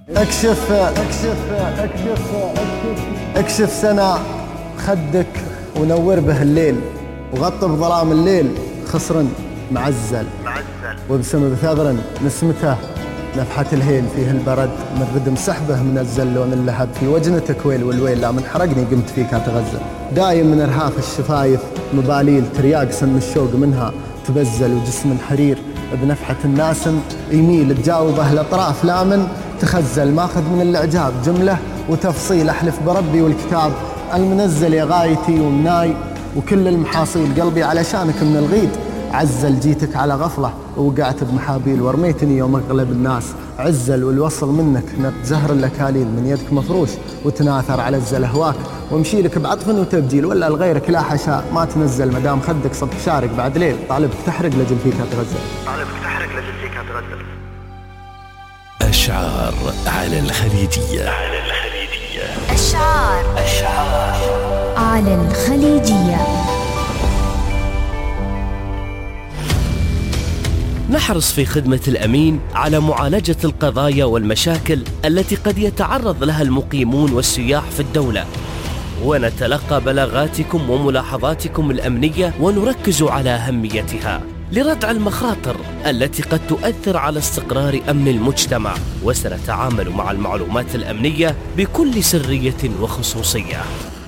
اكشف اكشف اكشف اكشف سنا خدك ونور به الليل، وغطى بظلام الليل خصر معزل وابسم بثغر نسمته نفحة الهيل فيه البرد من ردم سحبه منزل لون اللهب في وجنتك ويل والويل لا من حرقني قمت فيك أتغزل دايم من إرهاف الشفايف مباليل ترياق سم الشوق منها تبزل وجسم حرير بنفحة الناسم يميل تجاوبه الأطراف لا من تخزل ماخذ من الإعجاب جملة وتفصيل أحلف بربي والكتاب المنزل يا غايتي ومناي وكل المحاصيل قلبي علشانك من الغيد عزل جيتك على غفلة ووقعت بمحابيل ورميتني يوم أغلب الناس عزل والوصل منك نبت زهر الأكاليل من يدك مفروش وتناثر على الزل أهواك وامشي لك بعطف وتبجيل ولا لغيرك لا حشاء ما تنزل مدام خدك صبح شارك بعد ليل طالبك تحرق لجل فيك أتغزل أشعار على الخليجية أشعار على الخليجية. نحرص في خدمة الأمين على معالجة القضايا والمشاكل التي قد يتعرض لها المقيمون والسياح في الدولة، ونتلقى بلاغاتكم وملاحظاتكم الأمنية ونركز على أهميتها لردع المخاطر التي قد تؤثر على استقرار أمن المجتمع، وسنتعامل مع المعلومات الأمنية بكل سرية وخصوصية.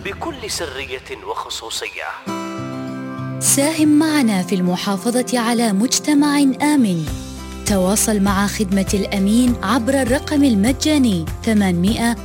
ساهم معنا في المحافظة على مجتمع آمن. تواصل مع خدمة الأمين عبر الرقم المجاني 800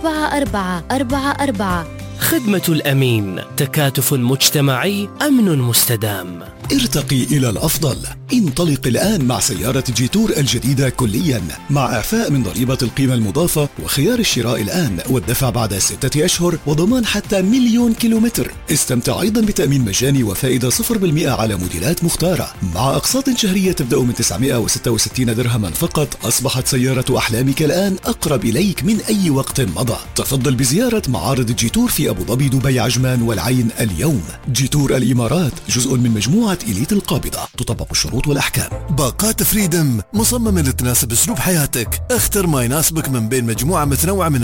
4444. خدمة الأمين، تكاتف مجتمعي، أمن مستدام. ارتقي إلى الأفضل. انطلق الآن مع سيارة جيتور الجديدة كليا مع إعفاء من ضريبة القيمة المضافة وخيار الشراء الآن والدفع بعد 6 أشهر وضمان حتى 1,000,000 كيلومتر. استمتع أيضا بتأمين مجاني وفائدة 0% على موديلات مختارة مع أقساط شهرية تبدأ من 966 درهما فقط. أصبحت سيارة أحلامك الآن أقرب إليك من أي وقت مضى. تفضل بزيارة معارض جيتور في أبو ظبي، دبي، عجمان والعين اليوم. جيتور الإمارات جزء من مجموعة إليت القابضة، تطبق الشروط والأحكام. باقات فريدم مصممة لتناسب أسلوب حياتك. اختر ما يناسبك من بين مجموعة متنوعة من